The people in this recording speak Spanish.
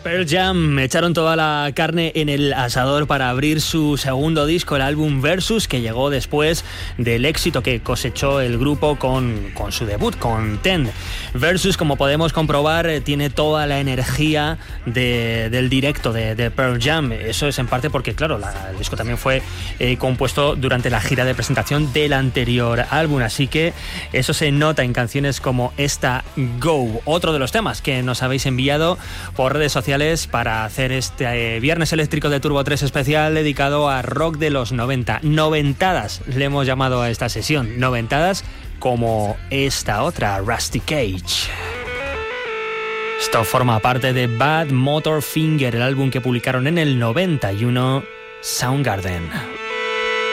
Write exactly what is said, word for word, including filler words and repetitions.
Pearl Jam echaron toda la carne en el asador para abrir su segundo disco, el álbum Versus, que llegó después del éxito que cosechó el grupo con, con su debut, con Ten. Versus, como podemos comprobar, tiene toda la energía de, del directo de, de Pearl Jam. Eso es en parte porque, claro, la, el disco también fue eh, compuesto durante la gira de presentación del anterior álbum, así que eso se nota en canciones como esta Go, otro de los temas que nos habéis enviado por redes sociales para hacer este eh, Viernes Eléctrico de Turbo tres especial dedicado a rock de los noventa. Noventadas le hemos llamado a esta sesión. Noventadas como esta otra, Rusty Cage. Esto forma parte de Bad Motor Finger, el álbum que publicaron en el noventa y uno, Soundgarden.